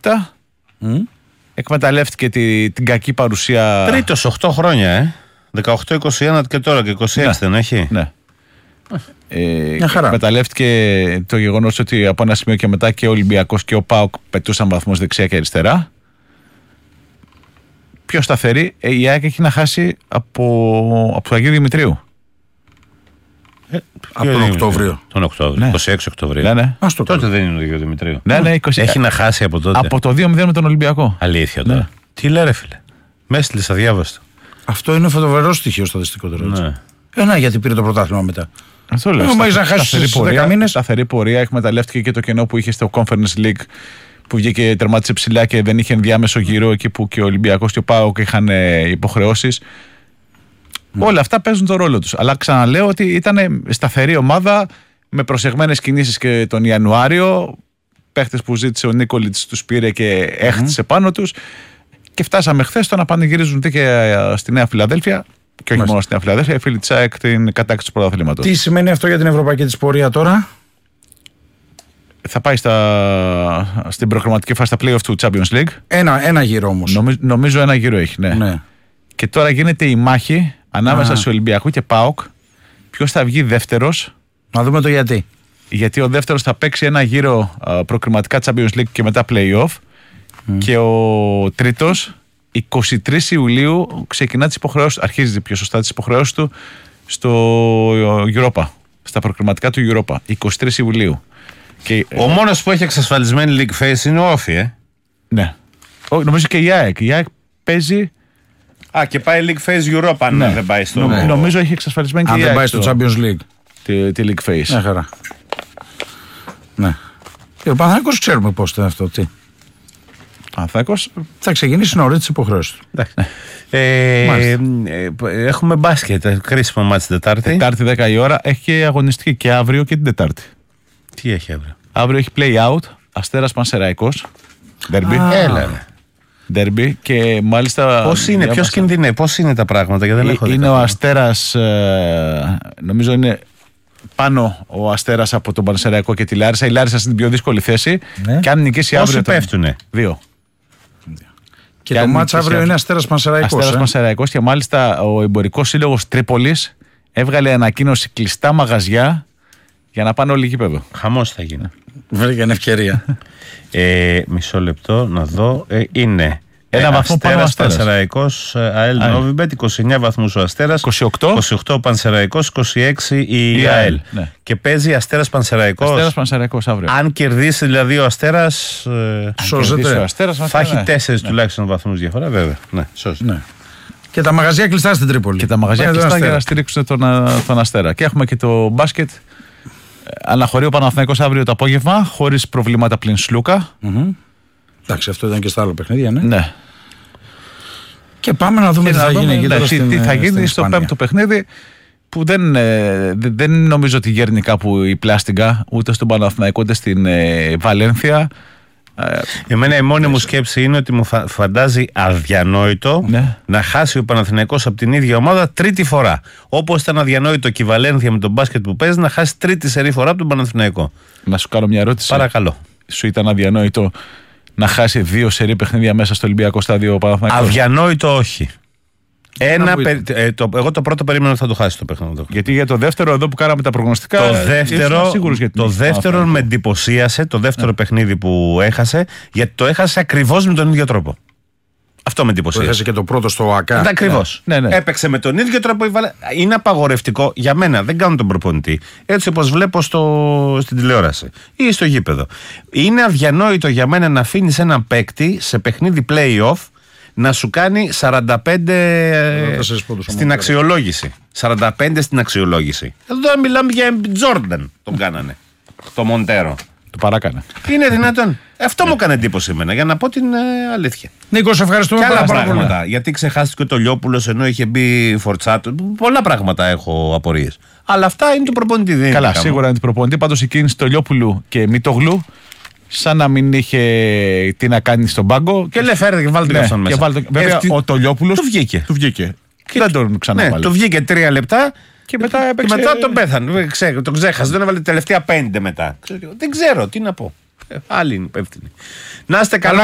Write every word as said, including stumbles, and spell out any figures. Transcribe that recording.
ποιότητα. Mm. Εκμεταλλεύτηκε τη, την κακή παρουσία. Τρίτος οκτώ χρόνια, ε. δεκαοκτώ είκοσι ένα και τώρα και είκοσι έξι δεν έχει. Ναι. Ε, εκμεταλλεύτηκε το γεγονός ότι από ένα σημείο και μετά και ο Ολυμπιακός και ο ΠΑΟΚ πετούσαν βαθμούς δεξιά και αριστερά. Πιο σταθερή, η ΑΕΚ έχει να χάσει από, από το Αγίου Δημητρίου. Ε, από τον Οκτώβριο. Τον Οκτώβριο, ναι. είκοσι έξι Οκτωβρίου. Ναι, ναι. Ας το τότε δεν είναι ο Αγίου Δημητρίου. Ναι, ναι, είκοσι... Έχει να χάσει από τότε. Από το δύο μηδέν με τον Ολυμπιακό. Αλήθεια τώρα. Ναι. Τι λέει, ρε φίλε. Με έστειλες αδιάβαστο. Αυτό είναι φοβερό στοιχείο στατιστικό τώρα. Ναι. Ένα γιατί πήρε το πρωτάθλημα μετά. Αυτό λέω. Μα να χάσει δέκα μήνες. Σταθερή πορεία, εκμεταλλεύτηκε και το κενό που είχε στο Conference League που βγήκε, τερμάτισε ψηλά και δεν είχε ενδιάμεσο γύρο εκεί που και ο Ολυμπιακός και ο ΠΑΟΚ είχαν υποχρεώσεις. Mm. Όλα αυτά παίζουν τον ρόλο τους. Αλλά ξαναλέω ότι ήταν σταθερή ομάδα με προσεγμένες κινήσεις και τον Ιανουάριο. Παίχτες που ζήτησε ο Νίκολιτς τους πήρε και έχτισε mm. πάνω τους. Και φτάσαμε χθες στο να πανηγυρίζουν και στη Νέα Φιλαδέλφια. Και όχι Μάλιστα. μόνο στη Νέα Φιλαδέλφια, οι φίλοι της ΑΕΚ την κατάκτηση του πρωταθλήματος. Τι σημαίνει αυτό για την ευρωπαϊκή της πορεία τώρα? Θα πάει στα, στην προκριματική φάση στα play-off του Champions League. Ένα, ένα γύρο όμως. Νομίζω, νομίζω ένα γύρο έχει, ναι. ναι. Και τώρα γίνεται η μάχη ανάμεσα Α. σε Ολυμπιακό και ΠΑΟΚ. Ποιος θα βγει δεύτερος. Να δούμε το γιατί. Γιατί ο δεύτερος θα παίξει ένα γύρο προκριματικά Champions League και μετά play-off. Mm. Και ο τρίτος, εικοστή τρίτη Ιουλίου, ξεκινά τις υποχρεώσεις, αρχίζει πιο σωστά τις υποχρεώσεις του στο Europa. Στα προκριματικά του Europa. εικοστή τρίτη Ιουλίου. Και, ο ε, μόνος που έχει εξασφαλισμένη league phase είναι ο Όφι, ε. Ναι. Ο, νομίζω και η ΑΕΚ. Η ΑΕΚ παίζει. Α, και πάει league phase Europa, αν ναι. δεν πάει στο. Ναι. Νομίζω έχει εξασφαλισμένη αν και η ΑΕΚ. Αν δεν πάει στο Champions League. Τη, τη league phase. Ναι, χαρά. Ναι. Και ο Παναθηναϊκός ξέρουμε πώς είναι αυτό. Τι. Παναθηναϊκός θα ξεκινήσει νωρίς τις υποχρεώσεις του. Ε, ε, έχουμε μπάσκετ. Κρίσιμο μάτς την Τετάρτη. Τετάρτη δέκα η ώρα. Έχει και αγωνιστική και αύριο και την Τετάρτη. Τι έχει αύριο? Αύριο έχει play out. Αστέρας Πανσεραϊκός. Derby. Έλα. Derby και μάλιστα. Πώς είναι, ποιος κινδυνεύει, πώς είναι τα πράγματα, γιατί δεν έχω δει. Είναι ο Αστέρας, ε, νομίζω είναι πάνω ο Αστέρας από τον Πανσεραϊκό και τη Λάρισα. Η Λάρισα στην πιο δύσκολη θέση. Ναι. Και αν νικήσει αύριο. Πόσοι πέφτουνε? Δύο. Και, και το μάτς αύριο είναι Αστέρας Πανσεραϊκός. Αστέρας ε? Πανσεραϊκός και μάλιστα ο Εμπορικός Σύλλογος Τρίπολης έβγαλε ανακοίνωση κλειστά μαγαζιά για να πάνε όλοι γήπεδο. Χαμός θα γίνει. Βρήκε ένα ευκαιρία. ε, μισό λεπτό να δω. Ε, είναι ένα ε, βαθμό πάνω ο Αστέρας. Πανσεραϊκός, ΑΕΛ Νόβιμπετ, είκοσι εννέα βαθμούς ο Αστέρας. είκοσι οκτώ. είκοσι οκτώ ο Πανσεραϊκός, είκοσι έξι η, η ΑΕΛ. Ναι. Και παίζει Αστέρας Πανσεραϊκός. Αστέρας Πανσεραϊκός αύριο. Αν κερδίσει δηλαδή ο Αστέρας, ε, σώζεται. Ο Αστέρας, θα έχει τέσσερις ναι. τουλάχιστον βαθμούς διαφορά, βέβαια. Ναι, σώζεται. Ναι. Και τα μαγαζιά κλειστά στην Τρίπολη. Και τα μαγαζιά κλειστά για να στηρίξουν τον, τον Αστέρα. Και έχουμε και το μπάσκετ. Αναχωρεί ο Παναθηναϊκός αύριο το απόγευμα, χωρίς προβλήματα πλην Σλούκα. Mm-hmm. Εντάξει, αυτό ήταν και στα άλλα παιχνίδια, ναι. ναι. Και πάμε να δούμε τι θα γίνει εκεί. Ναι, τι, στην, τι θα γίνει στο πέμπτο παιχνίδι, που δεν, δεν νομίζω ότι γέρνει κάπου η πλάστιγκα, ούτε στον Παναθηναϊκό, ούτε στην ε, Βαλένθια. Εμένα η μόνη μου σκέψη είναι ότι μου φαντάζει αδιανόητο ναι. να χάσει ο Παναθηναϊκός από την ίδια ομάδα τρίτη φορά. Όπως ήταν αδιανόητο και η Βαλένθια με τον μπάσκετ που παίζει να χάσει τρίτη σερή φορά από τον Παναθηναϊκό. Να σου κάνω μια ερώτηση. Παρακαλώ. Σου ήταν αδιανόητο να χάσει δύο σερή παιχνίδια μέσα στο Ολυμπιακό στάδιο ο Παναθηναϊκός? Αδιανόητο όχι. Ένα, ε, το, εγώ το πρώτο περίμενα ότι θα το χάσει το παιχνίδι. Γιατί για το δεύτερο εδώ που κάναμε τα προγνωστικά. Το δεύτερο, το δεύτερο με εντυπωσίασε, το δεύτερο ναι. παιχνίδι που έχασε, γιατί το έχασε ακριβώς με τον ίδιο τρόπο. Αυτό με εντυπωσίασε. Έχασε και το πρώτο στο ΟΑΚΑ. Ακριβώς. Ναι, ναι. Έπαιξε με τον ίδιο τρόπο. Είναι απαγορευτικό για μένα, δεν κάνω τον προπονητή. Έτσι όπως βλέπω στο, στην τηλεόραση ή στο γήπεδο. Είναι αδιανόητο για μένα να αφήνεις έναν παίκτη σε παιχνίδι play-off να σου κάνει σαράντα πέντε στην αξιολόγηση. σαράντα πέντε στην αξιολόγηση. Εδώ μιλάμε για Jordan. Τον κάνανε. Το Μοντέρο. Το παράκανε. Είναι δυνατόν. Αυτό μου έκανε εντύπωση εμένα, για να πω την ε, αλήθεια. Νίκο, σε ευχαριστούμε και άλλα πράγματα. πολύ. Γιατί ξεχάστηκε το Λιόπουλος ενώ είχε μπει Φορτσάτο. Πολλά πράγματα έχω απορίες. Αλλά αυτά είναι του προπονητή. Καλά, σίγουρα είναι του προπονητή. Πάντως η κίνηση του Λιόπουλου και Μητογλου, σαν να μην είχε τι να κάνει στον πάγκο. Και λέει φέρετε και βάλτε ναι, τον μέσα. Βάλτε, βέβαια Εύτη... ο Τολιόπουλος του βγήκε. Του βγήκε. Και δεν τον ξαναβάλε. Ναι, του βγήκε τρία λεπτά και μετά, έπαιξε... και μετά τον πέθανε. Ξέρω, τον ξέχασε. Τον έβαλε τελευταία πέντε μετά. Δεν ξέρω τι να πω. Άλλη είναι υπεύθυνη. Να είστε καλά.